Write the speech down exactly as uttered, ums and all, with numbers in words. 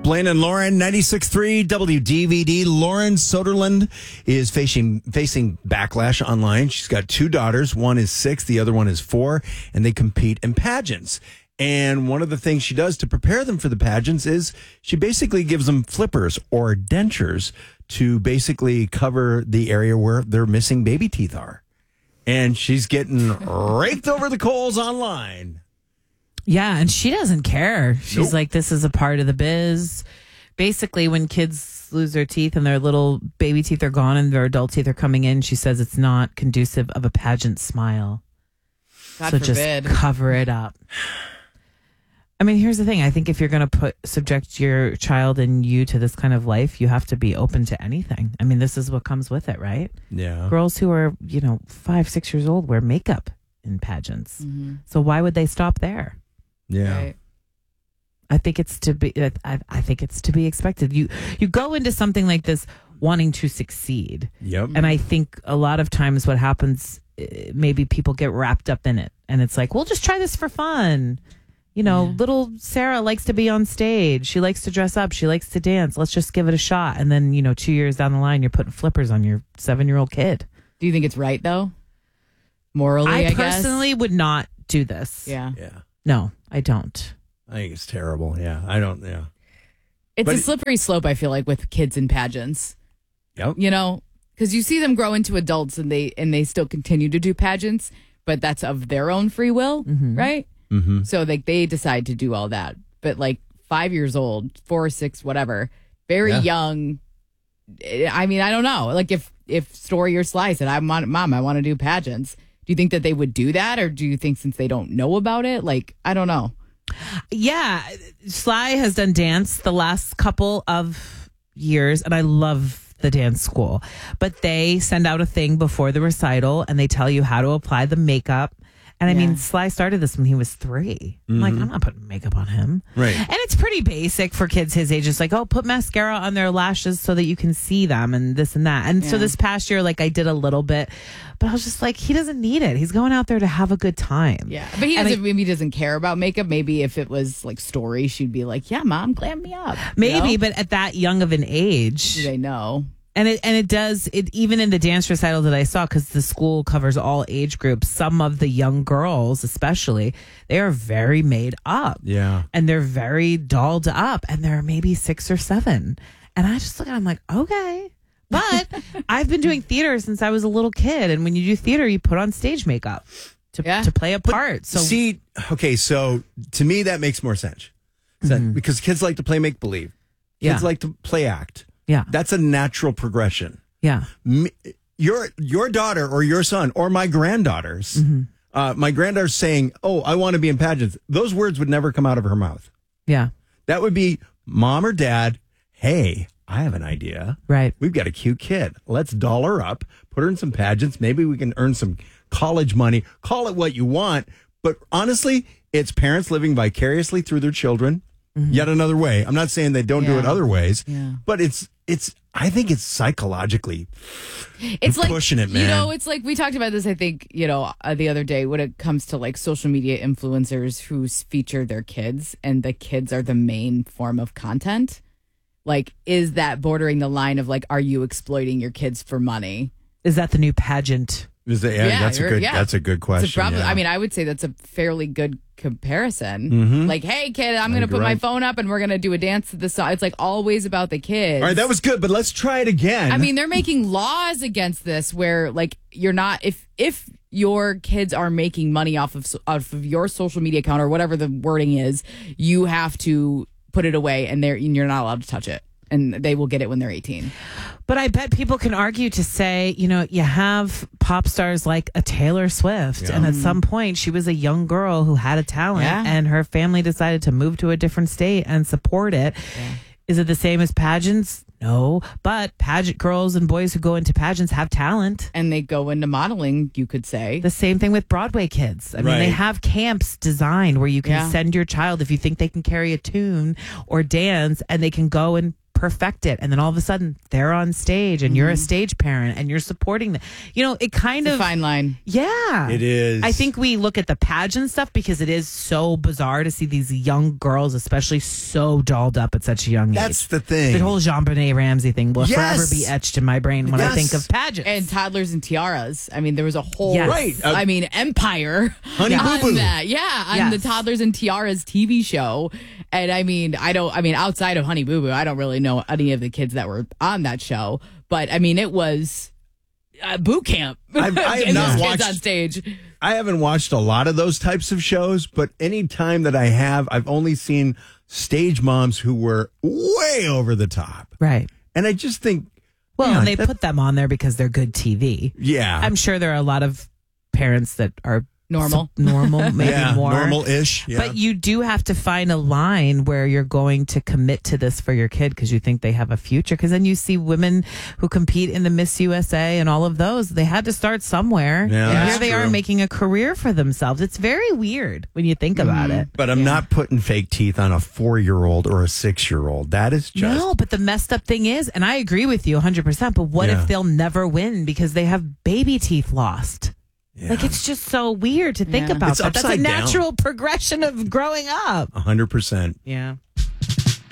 Blaine and Lauren, ninety-six point three W D V D. Lauren Soderlund is facing facing backlash online. She's got two daughters. One is six, the other one is four, and they compete in pageants. And one of the things she does to prepare them for the pageants is she basically gives them flippers or dentures to basically cover the area where their missing baby teeth are. And she's getting raked over the coals online. Yeah, and she doesn't care. She's Nope. like, this is a part of the biz. Basically, when kids lose their teeth and their little baby teeth are gone and their adult teeth are coming in, she says it's not conducive of a pageant smile. God so forbid. just cover it up. I mean, here's the thing. I think if you're going to put subject your child and you to this kind of life, you have to be open to anything. I mean, this is what comes with it, right? Yeah. Girls who are, you know, five, six years old wear makeup in pageants. Mm-hmm. So why would they stop there? Yeah. Right. I think it's to be. I, I think it's to be expected. You you go into something like this wanting to succeed, Yep. and I think a lot of times what happens, eh, maybe people get wrapped up in it, and it's like, we'll just try this for fun. You know, Yeah. little Sarah likes to be on stage. She likes to dress up. She likes to dance. Let's just give it a shot. And then, you know, two years down the line, you're putting flippers on your seven-year-old kid. Do you think it's right, though? Morally, I, I guess? personally would not do this. Yeah. Yeah. No, I don't. I think it's terrible. Yeah. I don't, yeah. It's But a it- slippery slope, I feel like, with kids in pageants. Yep. You know, because you see them grow into adults and they and they still continue to do pageants, but that's of their own free will, right? Mm-hmm. So like they decide to do all that. But like five years old, four or six, whatever, very Yeah. young. I mean, I don't know. Like if if Story or Sly said, "I'm on, Mom, I want to do pageants," do you think that they would do that, or do you think since they don't know about it, like I don't know. Yeah, Sly has done dance the last couple of years, and I love the dance school. But they send out a thing before the recital, and they tell you how to apply the makeup. And I Yeah. mean, Sly started this when he was three. I'm like, I'm not putting makeup on him. Right. And it's pretty basic for kids his age. It's like, oh, put mascara on their lashes so that you can see them and this and that. And so Yeah. this past year, like I did a little bit, but I was just like, he doesn't need it. He's going out there to have a good time. Yeah, but he And doesn't. I- maybe he doesn't care about makeup. Maybe if it was like Story, she'd be like, "Yeah, Mom, glam me up." You Maybe, know? but at that young of an age. do they know? And it and it does it even in the dance recital that I saw, because the school covers all age groups. Some of the young girls, especially, they are very made up, Yeah. and they're very dolled up, and they're maybe six or seven. And I just look at, it, I'm like, okay, but I've been doing theater since I was a little kid, and when you do theater, you put on stage makeup to Yeah. to play a part. So See, okay, so to me, that makes more sense. So- Because kids like to play make believe, kids Yeah. like to play act. yeah, That's a natural progression. yeah, Me- Your your daughter or your son or my granddaughters, Mm-hmm. uh, my granddaughter's saying, "Oh, I want to be in pageants." Those words would never come out of her mouth. yeah, That would be mom or dad. Hey, I have an idea. right. We've got a cute kid. Let's doll her up, put her in some pageants. Maybe we can earn some college money. Call it what you want. But honestly, it's parents living vicariously through their children. Yet another way. I'm not saying they don't do it Yeah. other ways, Yeah. but it's, it's, I think it's psychologically It's like pushing it, You man. know, it's like we talked about this. I think you know uh, the other day when it comes to like social media influencers who s- feature their kids, and the kids are the main form of content. Like, is that bordering the line of like, are you exploiting your kids for money? Is that the new pageant? Is that, yeah, Yeah, that's a you're- good, yeah. that's a good It's a question. problem. yeah. I mean, I would say that's a fairly good comparison. Mhm. Like, hey, kid, I'm I going to think put you're my right. phone up and we're going to do a dance to the song. It's like always about the kids. All right, that was good, but let's try it again. I mean, they're making laws against this where, like, you're not if if your kids are making money off of off of your social media account or whatever the wording is, you have to put it away, and they're and you're not allowed to touch it, and they will get it when they're eighteen. But I bet people can argue to say, you know, you have pop stars like a Taylor Swift, Yeah. and at some point she was a young girl who had a talent, Yeah. and her family decided to move to a different state and support it. Is it the same as pageants? No, but pageant girls and boys who go into pageants have talent. And they go into modeling, you could say. The same thing with Broadway kids. I mean, they Right. have camps designed where you can Yeah. send your child if you think they can carry a tune or dance, and they can go and perfect it. And then all of a sudden they're on stage and you're a stage parent and you're supporting them. You know, it kind It's of a fine line. Yeah. It is. I think we look at the pageant stuff because it is so bizarre to see these young girls, especially so dolled up at such a young age. That's the thing. The whole Jean Benet Ramsey thing will Yes. forever be etched in my brain when I Yes. think of pageants. And toddlers and tiaras. I mean, there was a whole, Yes. Right, uh, I mean, empire Honey on Boo Boo. that. Yeah, on Yes. the toddlers and tiaras T V show. And I mean, I don't. I mean, outside of Honey Boo Boo, I don't really know any of the kids that were on that show. But I mean, it was uh, boot camp. I've- I have Getting not those watched- kids on stage. I haven't watched a lot of those types of shows, but any time that I have, I've only seen stage moms who were way over the top. right. And I just think, Well, yeah, and they that- put them on there because they're good T V. yeah. I'm sure there are a lot of parents that are Normal. s- normal, maybe yeah, more. normal-ish. Yeah. But you do have to find a line where you're going to commit to this for your kid because you think they have a future. Because then you see women who compete in the Miss U S A and all of those. They had to start somewhere. Yeah, and that's here they are true. making a career for themselves. It's very weird when you think about it. But I'm not putting fake teeth on a four-year-old or a six-year-old. That is just No, but the messed up thing is, and I agree with you one hundred percent, but what Yeah. if they'll never win because they have baby teeth lost? yeah, Like, it's just so weird to think Yeah. about It's that. That's a upside down. natural progression of growing up. one hundred percent. Yeah.